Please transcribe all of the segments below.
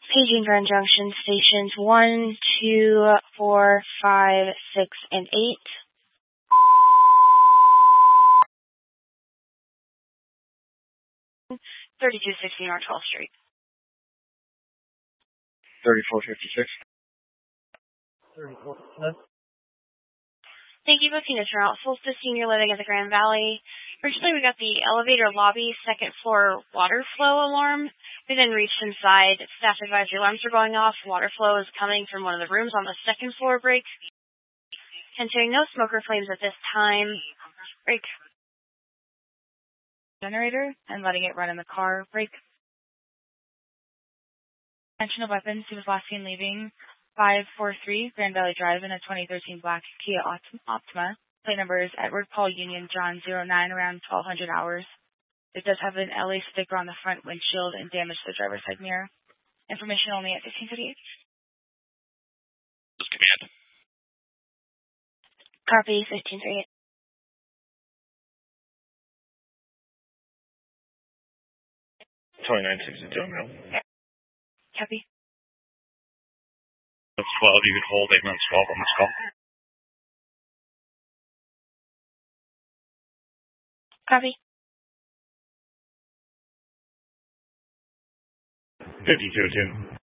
Paging Grand Junction stations 1, 2, 4, 5, 6, and 8. $32.60 North 12th Street. 3456. 34. Thank you for booking this route. Solstice Senior Living at the Grand Valley. Originally, we got the elevator lobby second floor water flow alarm. We then reached inside. Staff advised the alarms were going off. Water flow is coming from one of the rooms on the second floor break. Continuing, no smoker flames at this time. Break. Generator and letting it run in the car. Break. Attention of weapons. He was last seen leaving 543 Grand Valley Drive in a 2013 black Kia Optima. Plate number is Edward Paul Union John 09 around 1200 hours. It does have an LA sticker on the front windshield and damage to the driver's side mirror. Information only at 1538. Command. Copy 1538. Copy. That's 12. You could hold ambulance 12 on this call. Copy. 5202.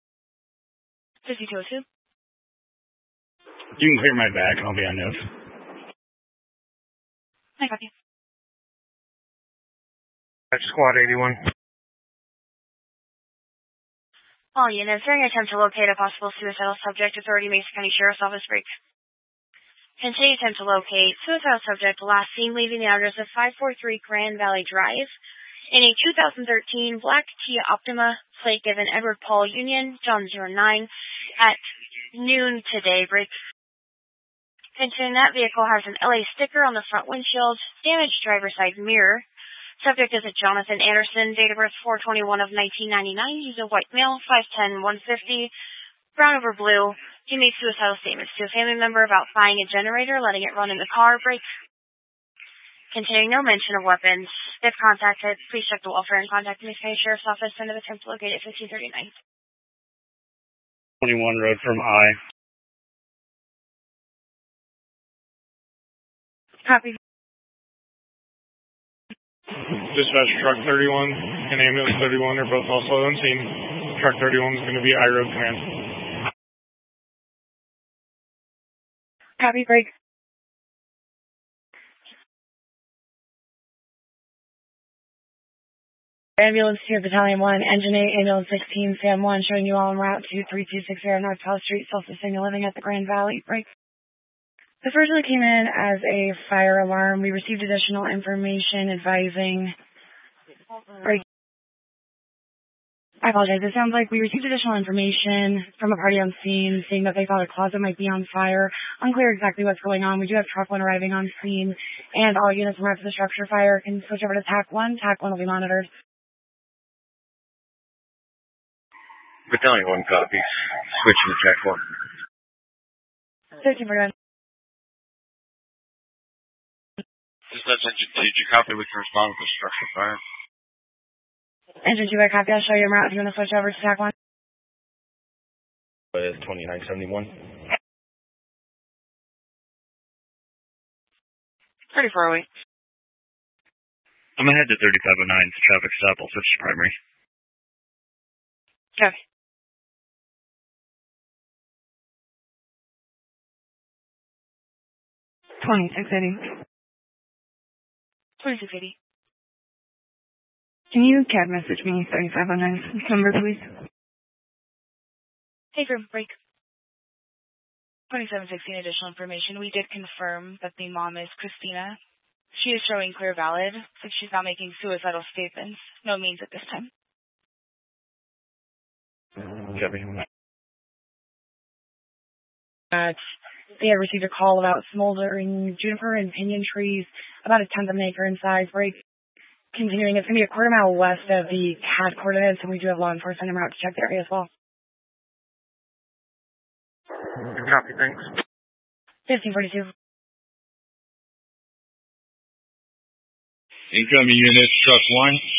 5202. You can clear my back. I'll be on note. I copy. Squad 81. All units, during an attempt to locate a possible suicidal subject, Authority Mesa County Sheriff's Office break. Continue attempt to locate suicidal subject last seen leaving the address of 543 Grand Valley Drive in a 2013 black Kia Optima, plate given Edward Paul Union, John 09, at noon today. Break. Continuing, that vehicle has an LA sticker on the front windshield, damaged driver's side mirror. Subject is a Jonathan Anderson, date of birth 4/21 of 1999. He's a white male, 5'10", 150, brown over blue. He made suicidal statements to a family member about buying a generator, letting it run in the car. Break. Continuing, no mention of weapons. If contacted, please check the welfare and contact the Mesa County Sheriff's Office and the attempt to locate at 1539. 21 road from I. Copy. Dispatch truck 31 and ambulance 31 are both also on scene. Truck 31 is going to be I-Road command. Copy. Break. Ambulance 2, Battalion 1, Engine 8, Ambulance 16, Sam 1, showing you all en route to 3260 North 12th Street, Solstice Senior Living at the Grand Valley. Break. This originally came in as a fire alarm. We received additional information advising... Break. I apologize. It sounds like we received additional information from a party on scene saying that they thought a closet might be on fire. Unclear exactly what's going on. We do have Truck 1 arriving on scene, and all units from after the structure fire can switch over to TAC 1. TAC 1 will be monitored. Battalion 1 copy. Switching to TAC 1. 13 for Dispatch engine 2, did you copy with correspond with the structure fire? Engine 2, I copy. I'll show you en route if you want to switch over to TAC 1. 2971. 3408. I'm ahead to 3509. It's a traffic stop. I'll switch to primary. Okay. $26.80. $26.80. Can you CAD message me 3509 number, please? Hey, room break. 2716 additional information. We did confirm that the mom is Christina. She is showing clear valid, so she's not making suicidal statements. No means at this time. Copy. They had received a call about smoldering juniper and pinyon trees, about a tenth of an acre in size. Break. Continuing, it's going to be a quarter mile west of the CAD coordinates, and we do have law enforcement en route to check the area as well. Copy, thanks. 1542. Incoming units, truck 1.